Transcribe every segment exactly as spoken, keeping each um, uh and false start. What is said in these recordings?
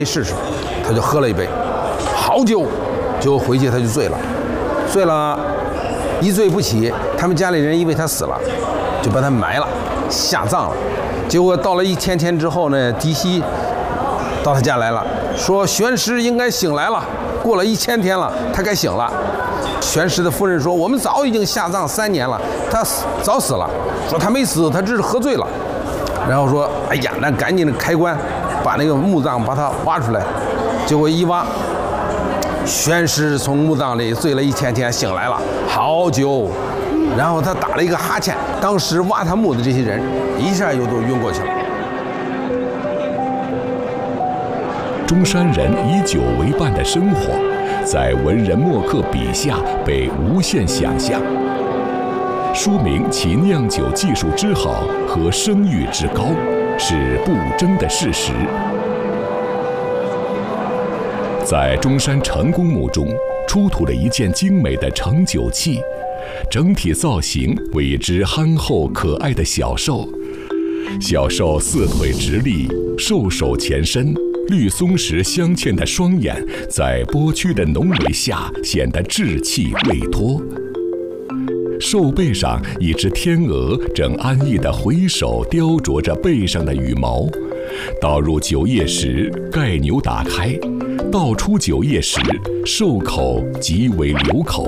试试，他就喝了一杯，好酒，结果回去他就醉了，醉了，一醉不起。他们家里人以为他死了，就把他埋了，下葬了。结果到了一千天之后呢，狄希到他家来了，说玄师应该醒来了，过了一千天了，他该醒了。玄师的夫人说，我们早已经下葬三年了，他早死了。说他没死，他只是喝醉了。然后说，哎呀，那赶紧的开棺，把那个墓葬把它挖出来。结果一挖，玄师从墓葬里醉了一千天醒来了，好久。然后他打了一个哈欠，当时挖他墓的这些人一下又都晕过去了。 中山人以酒为伴的生活，在文人墨客笔下被无限想象，说明其酿酒技术之好和声誉之高是不争的事实。在中山成公墓中出土了一件精美的盛酒器，整体造型为一只憨厚可爱的小兽，小兽四腿直立，兽首前伸，绿松石镶嵌的双眼在剥区的浓眉下显得稚气未脱。兽背上一只天鹅正安逸地回首雕琢着背上的羽毛，倒入酒液时盖钮打开，倒出酒液时兽口即为流口。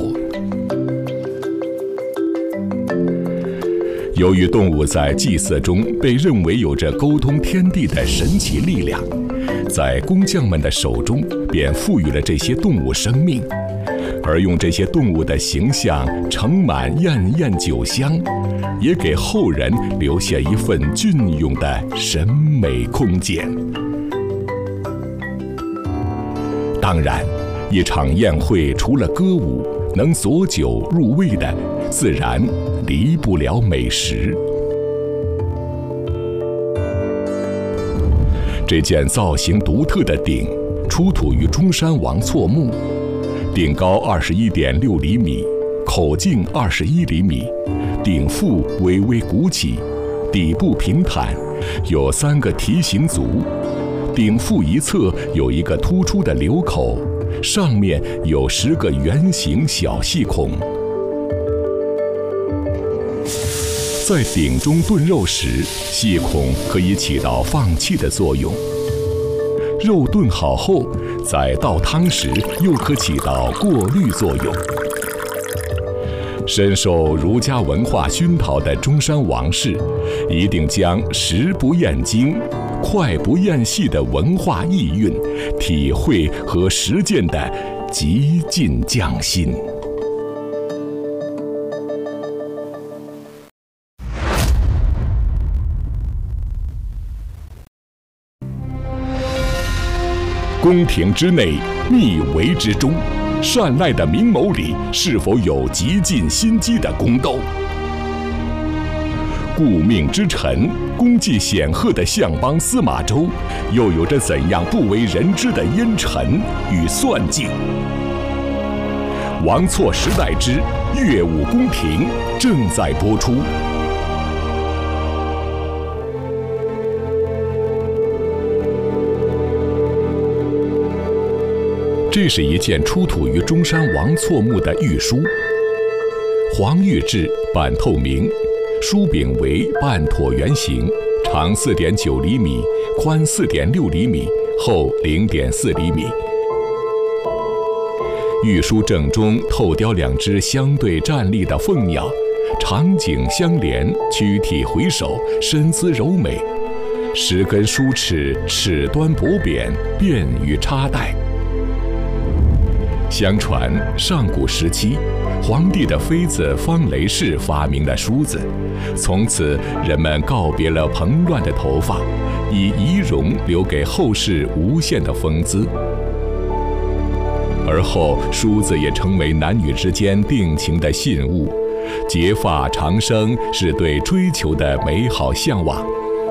由于动物在祭祀中被认为有着沟通天地的神奇力量，在工匠们的手中便赋予了这些动物生命，而用这些动物的形象盛满艳艳酒香，也给后人留下一份隽永的审美空间。当然，一场宴会除了歌舞，能佐酒入味的，自然离不了美食。这件造型独特的鼎出土于中山王错墓，鼎高二十一点六厘米，口径二十一厘米，鼎腹微微鼓起，底部平坦，有三个蹄形足，鼎腹一侧有一个突出的流口，上面有十个圆形小细孔。在鼎中炖肉时，细孔可以起到放气的作用。肉炖好后，在倒汤时又可起到过滤作用。深受儒家文化熏陶的中山王氏，一定将食不厌精、脍不厌细的文化意蕴，体会和实践的极尽匠心。宫廷之内，密围之中，善赖的明眸里是否有极尽心机的宫斗？顾命之臣、功绩显赫的相邦司马周，又有着怎样不为人知的烟尘与算计？王错时代之乐舞宫廷正在播出。这是一件出土于中山王错墓的玉书，黄玉质，半透明，书柄为半椭圆形，长四点九厘米，宽四点六厘米，厚零点四厘米。玉书正中透雕两只相对站立的凤鸟，长颈相连，躯体回首，身姿柔美。十根书齿，齿端薄扁，便于插带。相传上古时期，皇帝的妃子方雷氏发明了梳子，从此人们告别了蓬乱的头发，以仪容留给后世无限的风姿。而后梳子也成为男女之间定情的信物，结发长生是对追求的美好向往。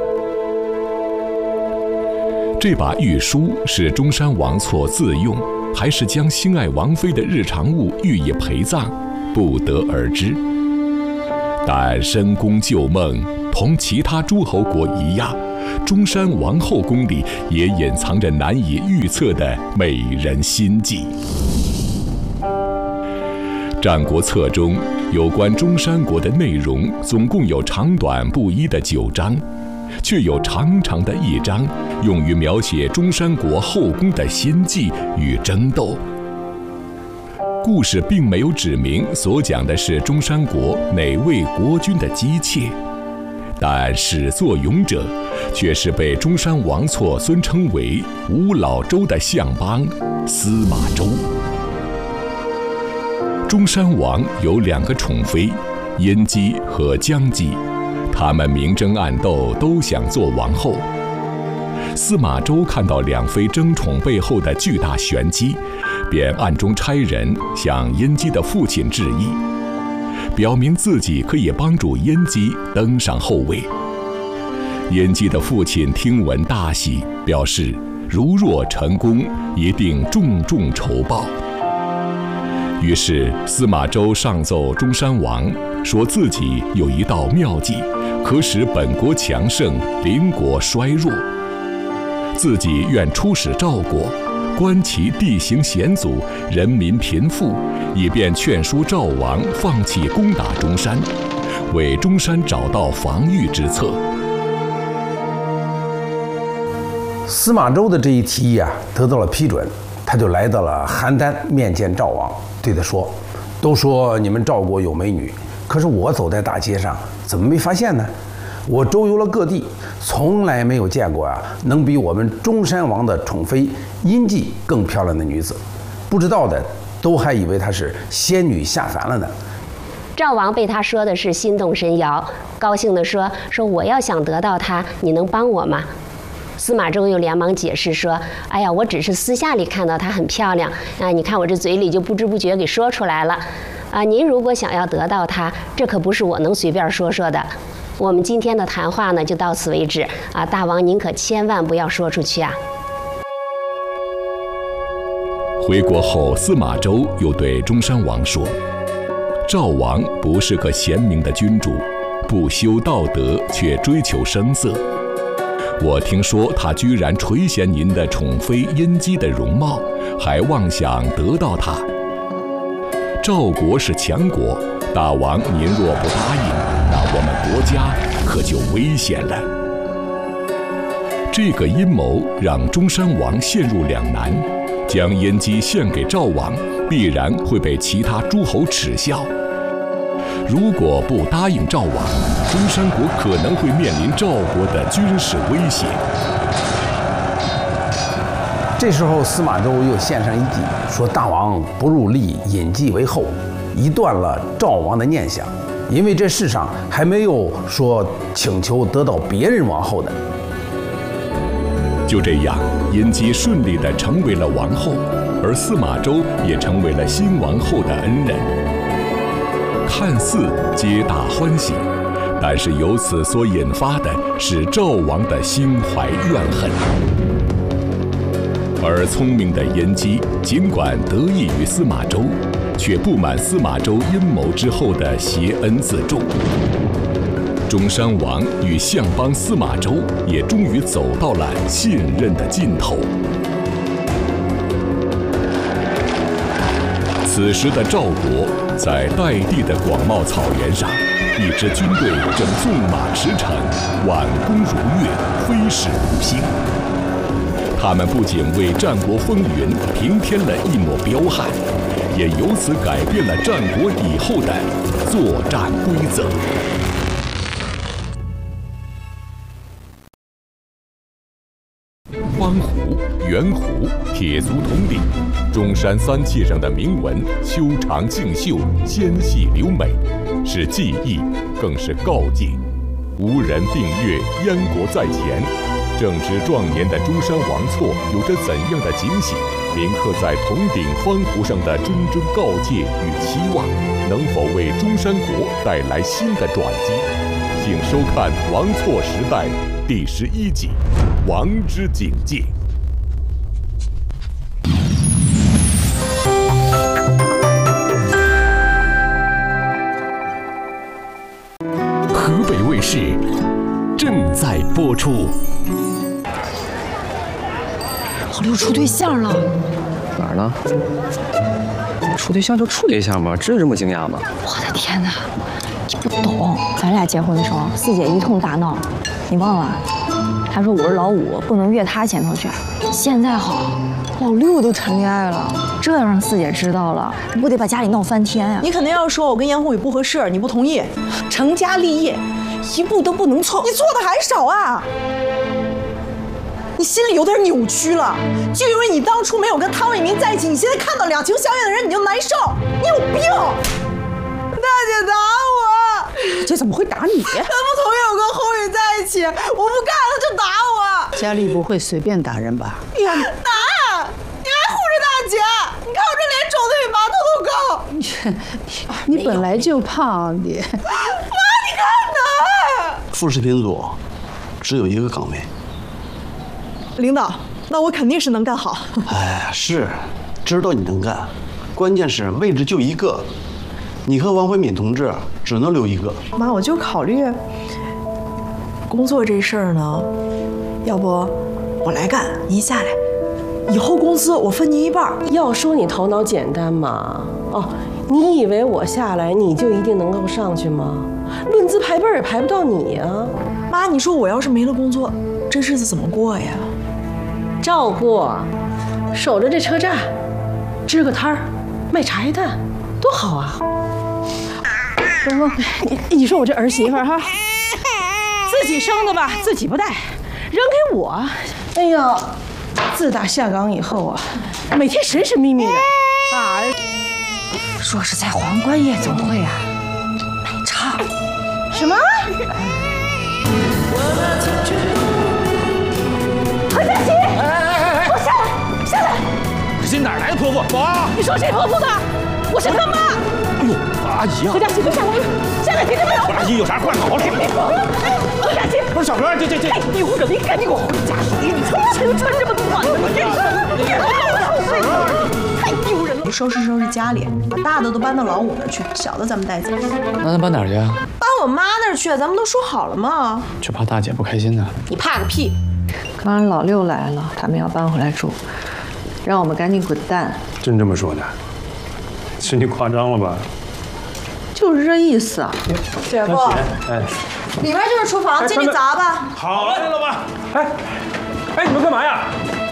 这把玉梳是中山王错自用，还是将心爱王妃的日常物予以陪葬，不得而知。但深宫旧梦同其他诸侯国一样， 中山王后宫里也隐藏着难以预测的美人心计。《战国策》中有关中山国的内容总共有长短不一的九章，却有长长的一章用于描写中山国后宫的心计与争斗。故事并没有指明所讲的是中山国哪位国君的姬妾，但始作俑者却是被中山王错尊称为吴老周的相邦司马周。中山王有两个宠妃，殷姬和姜姬，他们明争暗斗，都想做王后。司马周看到两妃争宠背后的巨大玄机，便暗中差人向殷姬的父亲致意，表明自己可以帮助殷姬登上后位。殷姬的父亲听闻大喜，表示如若成功，一定重重酬报。于是司马周上奏中山王，说自己有一道妙计，可使本国强盛，邻国衰弱。自己愿出使赵国，观其地形险阻，人民贫富，以便劝说赵王放弃攻打中山，为中山找到防御之策。 司马周的这一提议啊，得到了批准，他就来到了邯郸面见赵王，对他说：“都说你们赵国有美女，可是我走在大街上，怎么没发现呢？我周游了各地，从来没有见过啊，能比我们中山王的宠妃殷姬更漂亮的女子。不知道的都还以为她是仙女下凡了呢。” 赵王被他说的是心动神摇，高兴地说：“说我要想得到她，你能帮我吗？”司马周又连忙解释说：“哎呀，我只是私下里看到她很漂亮啊，你看我这嘴里就不知不觉给说出来了啊。您如果想要得到她，这可不是我能随便说说的。我们今天的谈话呢，就到此为止啊，大王您可千万不要说出去啊。” 回国后，司马周又对中山王说：“赵王不是个贤明的君主，不修道德，却追求声色。我听说他居然垂涎您的宠妃殷姬的容貌，还妄想得到她。赵国是强国，大王您若不答应，那我们国家可就危险了。”这个阴谋让中山王陷入两难，将殷姬献给赵王，必然会被其他诸侯耻笑。如果不答应赵王，中山国可能会面临赵国的军事威胁。 这时候，司马周又献上一计，说：“大王不如立尹姬为后，以断了赵王的念想，因为这世上还没有说请求得到别人王后的。” 就这样，殷姬顺利地成为了王后，而司马周也成为了新王后的恩人。看似皆大欢喜，但是由此所引发的是赵王的心怀怨恨。而聪明的殷姬尽管得益于司马周，却不满司马周阴谋之后的挟恩自重。中山王与相邦司马周也终于走到了信任的尽头。此时的赵国在代地的广袤草原上，一支军队正纵马驰骋，挽弓如跃，飞矢如星。他们不仅为战国风云平添了一抹彪悍，也由此改变了战国以后的作战规则。方虎、圆虎、铁足铜鼎，中山三器上的铭文修长竞秀，纤细流美，是记忆，更是告诫。无人并月，燕国在前。正值壮年的中山王错有着怎样的警醒？铭刻在铜鼎方壶上的谆谆告诫与期望，能否为中山国带来新的转机？请收看《王错时代》第十一集《王之警戒》。 河北卫视正在播出。 六处对象了。 哪儿呢？处对象就处对象吧，至于这么惊讶吗？ 我的天哪，你不懂，咱俩结婚的时候，四姐一通大闹，你忘了？她说我是老五，不能越她前头去。现在好，老六都谈恋爱了，这要让四姐知道了，不得把家里闹翻天呀！ 你肯定要说我跟严宏宇不合适，你不同意，成家立业，一步都不能错。你错的还少啊！你心里有点扭曲了，就因为你当初没有跟汤伟明在一起，你现在看到两情相悦的人你就难受，你有病！大姐打我！ 这怎么会打你？ 他不同意我跟宏宇在一起，我不干了他就打我。 佳丽不会随便打人吧？ 哎呀，打！你还护着大姐？你看我这脸肿得比马头都高。 你本来就胖，你。 妈，你看哪？ 副食品组只有一个岗位。 领导，那我肯定是能干好。 哎，是，知道你能干，关键是位置就一个，你和王慧敏同志只能留一个。 妈，我就考虑工作这事儿呢，要不我来干，您下来，以后工资我分您一半。 要说你头脑简单嘛，哦，你以为我下来你就一定能够上去吗？论资排辈也排不到你呀。 妈，你说我要是没了工作，这日子怎么过呀？ 照过，守着这车站，支个摊儿，卖茶叶蛋，多好啊！ 东风，你你说我这儿媳妇哈，自己生的吧，自己不带，扔给我。哎呦，自打下岗以后啊，每天神神秘秘的啊。 说是在皇冠夜总会啊，卖茶。 什么？何佳琪，哎哎哎，给我下来，下来！ 这哪来的泼妇？保安！ 你说谁泼妇的？我是他妈。 哎呦，阿姨啊！ 何佳琪，快下来！下来，别这么着！ 阿姨有啥话好好说。 何佳琪， 不是小何，这这这， 你护着你赶紧给我回家！你从前就穿这么短，你真是太丢人了！ 收拾收拾家里，把大的都搬到老五那儿去，小的咱们带走。 那咱搬哪儿去啊？ 搬我妈那儿去，咱们都说好了嘛。 就怕大姐不开心呢。 你怕个屁！ 刚刚老六来了，他们要搬回来住，让我们赶紧滚蛋。 真这么说的？是你夸张了吧？ 就是这意思啊。 姐夫， 哎， 里面就是厨房，进去砸吧。 好了，老板。哎，哎，你们干嘛呀？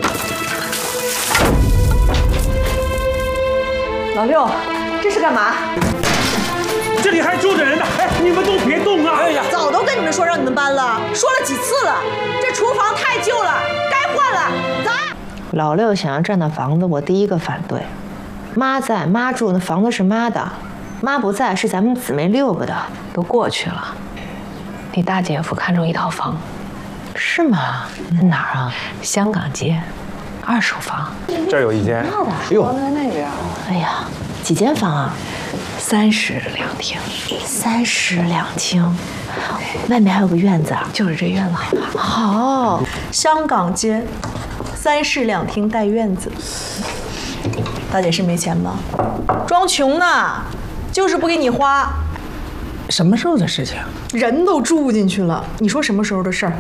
老六，这是干嘛？ 这里还住着人呢！哎，你们都别动啊！哎呀， 早都跟你们说让你们搬了，说了几次了，这厨房太旧了，该换了，砸！ 老六想要占那房子，我第一个反对。妈在，妈住，那房子是妈的；妈不在，是咱们姊妹六个的。都过去了。你大姐夫看中一套房，是吗？在哪儿啊？香港街，二手房。 这儿有一间。 哎呦，在那边。 哎呀，几间房啊？三室两厅。三室两厅，外面还有个院子啊。就是这院子好不好？好。 香港街，三室两厅带院子。大姐是没钱吧？装穷呢，就是不给你花。 什么时候的事情？ 人都住进去了，你说什么时候的事儿？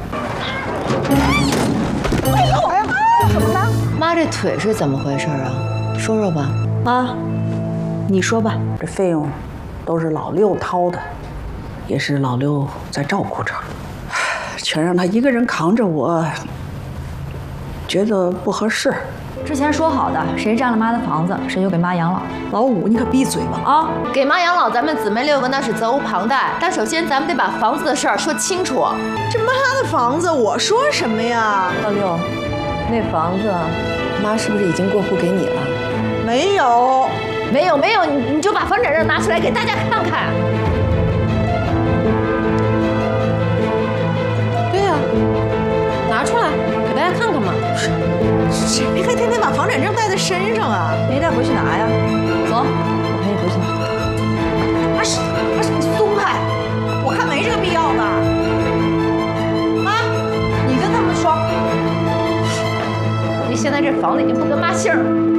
哎呦，哎呀，怎么了？妈，这腿是怎么回事啊？说说吧。 妈，你说吧。 这费用都是老六掏的，也是老六在照顾着，全让他一个人扛着，我觉得不合适。 之前说好的，谁占了妈的房子，谁就给妈养老。 老五，你可闭嘴吧！ 啊，给妈养老，咱们姊妹六个那是责无旁贷。但首先咱们得把房子的事儿说清楚。 这妈的房子，我说什么呀？ 老六，那房子，妈是不是已经过户给你了？ 没有， 没有，没有，你你就把房产证拿出来给大家看看。 对呀、啊，拿出来给大家看看嘛。 谁还天天把房产证带在身上啊？ 没带回去拿呀？走，我陪你回去拿。 阿是阿是，你松开！我看没这个必要吧。妈，你跟他们说， 你现在这房子已经不跟妈姓儿。